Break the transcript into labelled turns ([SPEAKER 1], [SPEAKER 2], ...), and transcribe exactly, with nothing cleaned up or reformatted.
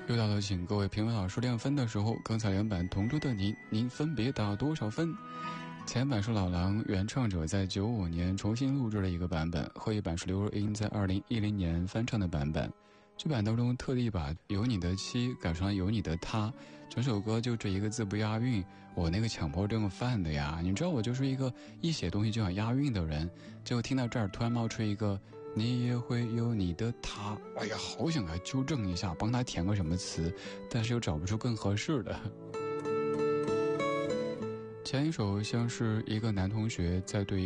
[SPEAKER 1] 又到了请各位评委老师亮分的时候，刚才两版《同桌的你》，您分别打多少分？前版是老狼原创者在九五年重新录制的一个版本，后一版是刘若英在二零一零年翻唱的版本。这版当中特地把有你的妻改成了有你的他，整首歌就这一个字不押韵，我那个强迫症犯的呀！你知道我就是一个一写东西就想押韵的人，结果听到这儿突然冒出一个你也会有你的他，哎呀，好想来纠正一下，帮他填个什么词，但是又找不出更合适的。前一首像是一个男同学在对